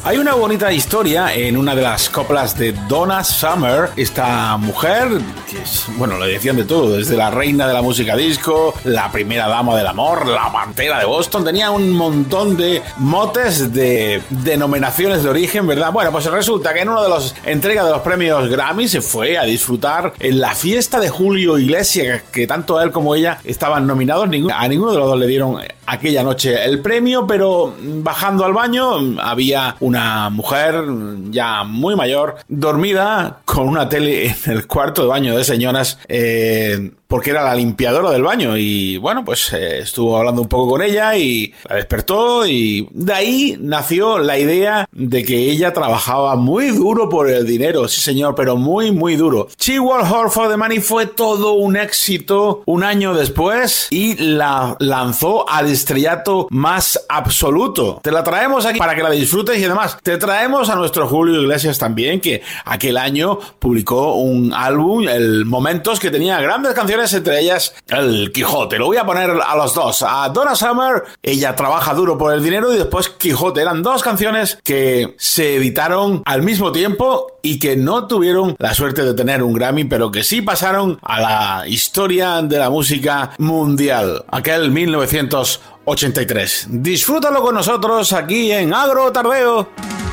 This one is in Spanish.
Hay una bonita historia en una de las coplas de Donna Summer, esta mujer, que es, bueno, le decían de todo, desde la reina de la música disco, la primera dama del amor, la pantera de Boston, tenía un montón de motes, de denominaciones de origen, ¿verdad? Bueno, pues resulta que en uno de los entregas de los premios Grammy se fue a disfrutar en la fiesta de Julio Iglesias, que tanto él como ella estaban nominados, a ninguno de los dos le dieron aquella noche el premio, pero bajando al baño había una mujer ya muy mayor, dormida con una tele en el cuarto de baño de señoras, porque era la limpiadora del baño, y bueno, pues estuvo hablando un poco con ella y la despertó, y de ahí nació la idea de que ella trabajaba muy duro por el dinero, sí señor, pero muy muy duro. She Worked Hard for the Money fue todo un éxito un año después y la lanzó al estrellato más absoluto. Te la traemos aquí para que la disfrutes, y además te traemos a nuestro Julio Iglesias también, que aquel año publicó un álbum, el Momentos, que tenía grandes canciones, entre ellas El Quijote. Lo voy a poner a los dos. A Donna Summer, ella trabaja duro por el dinero, y después Quijote. Eran dos canciones que se editaron al mismo tiempo y que no tuvieron la suerte de tener un Grammy, pero que sí pasaron a la historia de la música mundial. Aquel 1983. Disfrútalo con nosotros aquí en Agro Tardeo.